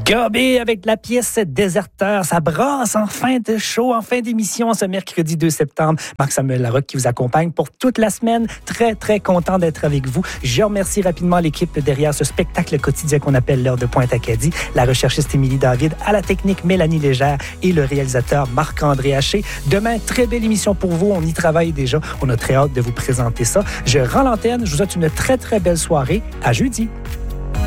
Gobé avec la pièce Déserteur. Ça brasse en fin de show, en fin d'émission, ce mercredi 2 septembre. Marc-Samuel Larocque qui vous accompagne pour toute la semaine. Très, très content d'être avec vous. Je remercie rapidement l'équipe derrière ce spectacle quotidien qu'on appelle l'heure de Pointe-Acadie. La recherchiste Émilie David, à la technique Mélanie Légère et le réalisateur Marc-André Haché. Demain, très belle émission pour vous. On y travaille déjà. On a très hâte de vous présenter ça. Je rends l'antenne. Je vous souhaite une très, très belle soirée. À jeudi.